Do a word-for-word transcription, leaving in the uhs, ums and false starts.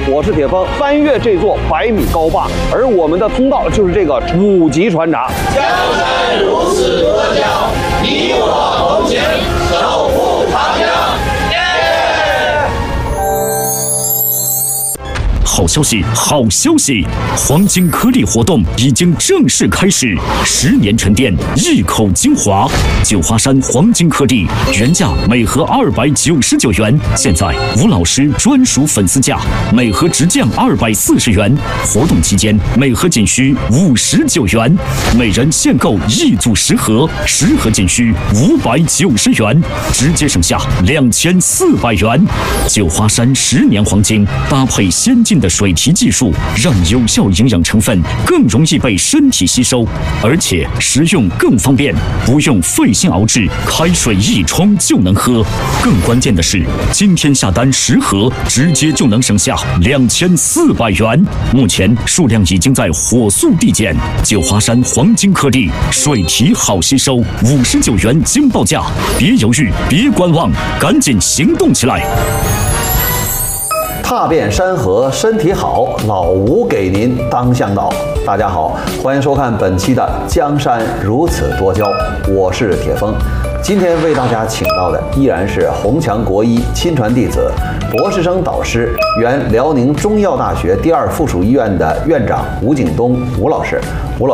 我是铁峰，翻越这座百米高坝，而我们的通道就是这个五级船闸。 江山如此多娇，你我同行，守护长江。 好消息，好消息！黄金颗粒活动已经正式开始，十年沉淀，一口精华。九华山黄金颗粒原价每盒二百九十九元，现在吴老师专属粉丝价，每盒直降二百四十元。活动期间，每盒仅需五十九元，每人限购一组十盒，十盒仅需五百九十元，直接省下两千四百元。九华山十年黄金搭配先进的水提技术，让有效营养成分更容易被身体吸收，而且食用更方便，不用费心熬制，开水一冲就能喝。更关键的是，今天下单十盒，直接就能省下两千四百元。目前数量已经在火速递减。九华山黄金颗粒，水提好吸收，五十九元惊报价，别犹豫，别观望，赶紧行动起来！ 踏遍山河，身体好，老吴给您当向导。大家好，欢迎收看本期的《江山如此多娇》，我是铁峰。今天为大家请到的依然是宏强国医亲传弟子、博士生导师、原辽宁中药大学第二附属医院的院长吴景东吴老师。吴老